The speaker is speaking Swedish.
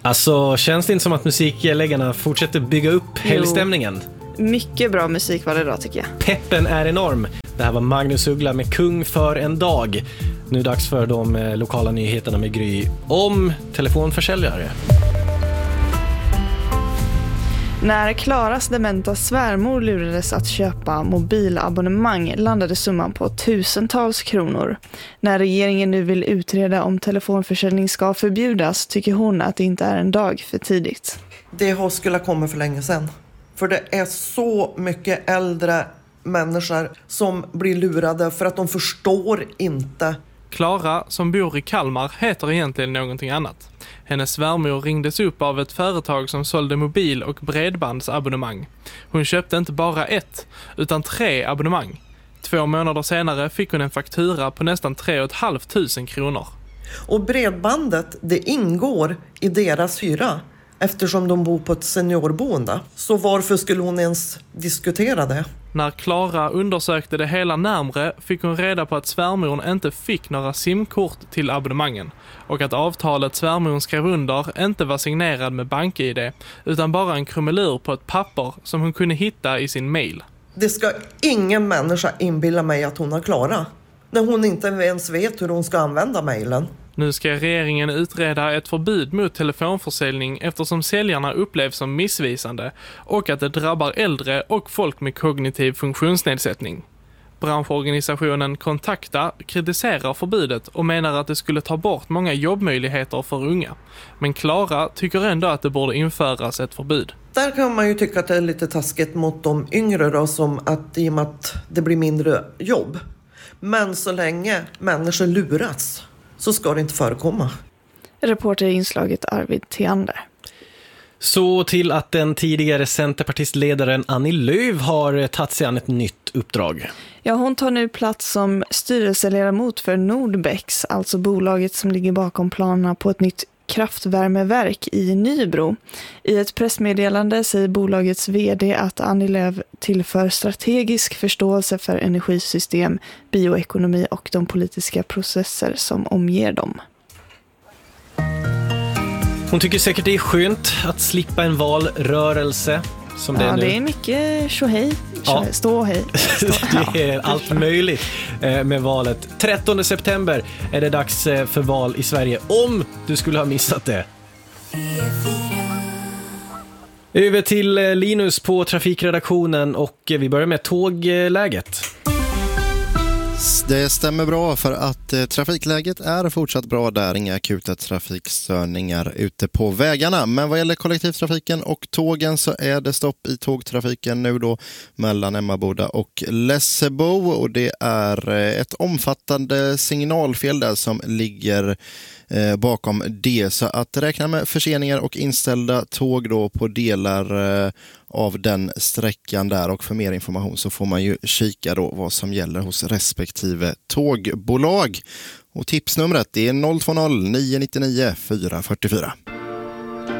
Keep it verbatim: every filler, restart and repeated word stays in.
Alltså, känns det inte som att musikläggarna fortsätter bygga upp helgstämningen? Mycket bra musik var det idag tycker jag. Peppen är enorm. Det här var Magnus Uggla med Kung för en dag. Nu är det dags för de lokala nyheterna med Gry om telefonförsäljare. När Klaras dementa svärmor lurades att köpa mobilabonnemang landade summan på tusentals kronor. När regeringen nu vill utreda om telefonförsäljning ska förbjudas tycker hon att det inte är en dag för tidigt. Det har skulle komma för länge sedan. För det är så mycket äldre människor som blir lurade för att de förstår inte. Klara, som bor i Kalmar, heter egentligen någonting annat. Hennes svärmor ringdes upp av ett företag som sålde mobil- och bredbandsabonnemang. Hon köpte inte bara ett, utan tre abonnemang. Två månader senare fick hon en faktura på nästan tre och ett halvt tusen kronor. Och bredbandet, det ingår i deras hyra eftersom de bor på ett seniorboende. Så varför skulle hon ens diskutera det? När Klara undersökte det hela närmre fick hon reda på att svärmor inte fick några simkort till abonnemangen och att avtalet svärmor skrev under inte var signerad med bank-I D utan bara en krumelur på ett papper som hon kunde hitta i sin mail. Det ska ingen människa inbilla mig att hon har Klara när hon inte ens vet hur hon ska använda mailen. Nu ska regeringen utreda ett förbud mot telefonförsäljning eftersom säljarna upplevs som missvisande och att det drabbar äldre och folk med kognitiv funktionsnedsättning. Branschorganisationen Kontakta kritiserar förbudet och menar att det skulle ta bort många jobbmöjligheter för unga. Men Klara tycker ändå att det borde införas ett förbud. Där kan man ju tycka att det är lite taskigt mot de yngre då, som att i och med att det blir mindre jobb. Men så länge människor luras så ska det inte förekomma. Reporter i inslaget Arvid Theander. Så till att den tidigare centerpartistledaren Annie Lööf har tagit sig an ett nytt uppdrag. Ja, hon tar nu plats som styrelseledamot för Nordbecks, alltså bolaget som ligger bakom planerna på ett nytt kraftvärmeverk i Nybro. I ett pressmeddelande säger bolagets vd att Annie Lööf tillför strategisk förståelse för energisystem, bioekonomi och de politiska processer som omger dem. Hon tycker säkert det är skönt att slippa en valrörelse som det ja, är nu. Det är mycket tjohej, ja. Stå och hej. Det är allt möjligt med valet. trettonde september är det dags för val i Sverige, om du skulle ha missat det. Över till Linus på trafikredaktionen och vi börjar med tågläget. Det stämmer bra för att eh, trafikläget är fortsatt bra där, inga akuta trafikstörningar ute på vägarna. Men vad gäller kollektivtrafiken och tågen så är det stopp i tågtrafiken nu då mellan Emmaboda och Lessebo, och det är eh, ett omfattande signalfel där som ligger eh, bakom det, så att räkna med förseningar och inställda tåg då på delar eh, av den sträckan där, och för mer information så får man ju kika då vad som gäller hos respektive tågbolag. Och tipsnumret är noll två noll nio nio nio fyra fyra fyra.